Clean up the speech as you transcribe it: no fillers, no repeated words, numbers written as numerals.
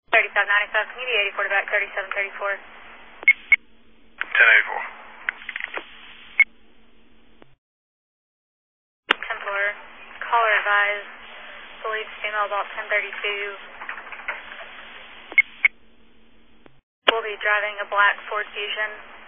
3795, can you be 84 to back 3734? 1084. 10-4, caller advised, believes female about 1032. Will be driving a black Ford Fusion.